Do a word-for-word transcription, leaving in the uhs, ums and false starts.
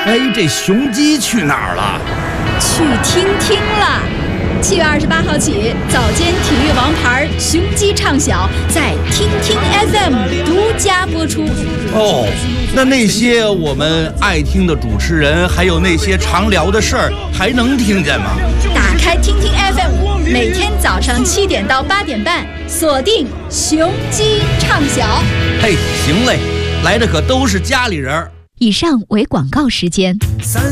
哎，这雄鸡去哪儿了？ 去听听了。七月二十八号起，早间体育王牌雄鸡唱晓在听听 F M 独家播出。 哦，那那些我们爱听的主持人，还有那些常聊的事儿，还能听见吗？ 打开听听 F M， 每天早上七点到八点半，锁定雄鸡唱晓。 嘿，行嘞，来的可都是家里人。 以上为广告时间。